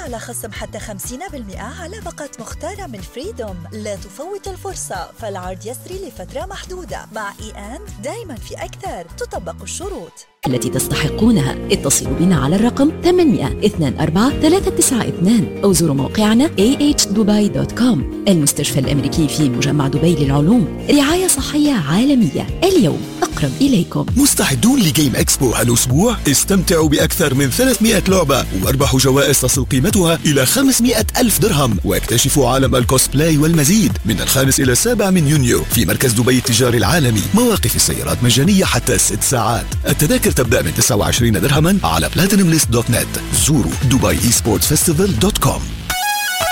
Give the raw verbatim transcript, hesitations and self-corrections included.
على خصم حتى خمسين بالمئة على باقة مختارة من فريدوم. لا تفوت الفرصة، فالعرض يسري لفترة محدودة. مع إي أند دايما في أكثر، تطبق الشروط التي تستحقونها. اتصلوا بنا على الرقم ثمانية اثنين أربعة ثلاثة تسعة اثنين أو زوروا موقعنا إيه إتش دبي دوت كوم. المستشفى الأمريكي في مجمع دبي للعلوم، رعاية صحية عالمية، اليوم أقرب إليكم. مستعدون لجيم إكسبو هالأسبوع؟ استمتعوا بأكثر من ثلاثمئة لعبة واربحوا جوائز تصل قيمتها إلى خمسمئة ألف درهم، واكتشفوا عالم الكوسبلاي والمزيد من الخامس إلى السابع من يونيو في مركز دبي التجاري العالمي. مواقف السيارات مجانية حتى ست ساعات. التذاكر تبدأ من تسعة وعشرين درهما على بلاتينوم ليست دوت نت. زوروا دبي إي سبورتس فيستيفال دوت كوم.